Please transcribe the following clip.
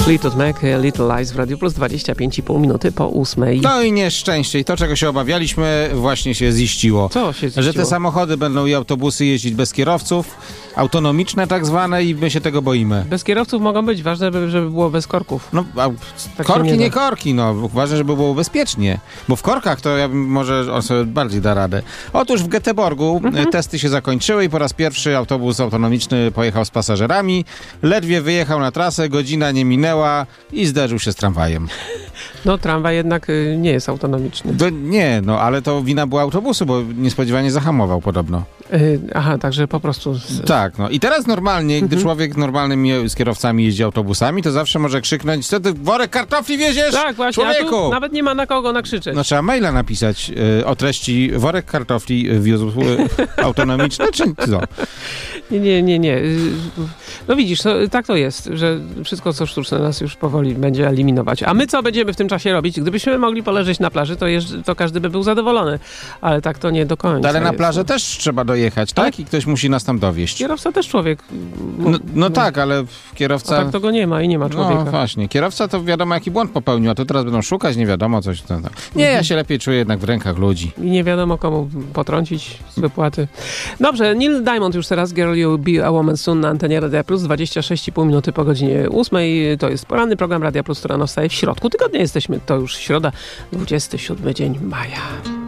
Fleetwood Mac, Little Lies w Radiu Plus, 25,5 minuty po 8. No i nieszczęście. I to, czego się obawialiśmy, właśnie się ziściło. Co się ziściło? Że te samochody będą i autobusy jeździć bez kierowców, autonomiczne tak zwane, i my się tego boimy. Bez kierowców mogą być, ważne, żeby było bez korków. No, Tak korki, nie nie da. korki, no. Ważne, żeby było bezpiecznie. Bo w korkach to może on sobie bardziej da radę. Otóż w Göteborgu testy się zakończyły i po raz pierwszy autobus autonomiczny pojechał z pasażerami. Ledwie wyjechał na trasę, godzina nie minęła i zderzył się z tramwajem. No tramwaj jednak nie jest autonomiczny. Nie, no ale to wina była autobusu, bo niespodziewanie zahamował podobno. Aha, także po prostu... Tak, no i teraz normalnie, gdy człowiek normalnymi z kierowcami jeździ autobusami, to zawsze może krzyknąć: co ty worek kartofli wieziesz? Tak, właśnie, a człowieku! tu nawet nie ma na kogo nakrzyczeć. No trzeba maila napisać o treści: worek kartofli wiózł autonomiczny, czy co? Nie. No widzisz, tak to jest, że wszystko co sztuczne nas już powoli będzie eliminować. A my co będziemy w tym czasie robić? Gdybyśmy mogli poleżeć na plaży, to każdy by był zadowolony. Ale tak to nie do końca Ale na jest. plażę też trzeba dojechać, tak? I ktoś musi nas tam dowieźć. Kierowca też człowiek. No tak, ale kierowca... A tak to go nie ma i nie ma człowieka. No właśnie, kierowca to wiadomo jaki błąd popełnił, a to teraz będą szukać, nie wiadomo coś. Nie, ja się lepiej czuję jednak w rękach ludzi. I nie wiadomo komu potrącić z wypłaty. Dobrze, Neil Diamond już teraz, Girl You'll Be a Woman Soon na antenie Radia Plus, 26,5 minuty po godzinie 8. To jest poranny program Radia Plus, który rano wstaje w środku tygodnia. Jesteśmy, to już środa, 27 dzień maja.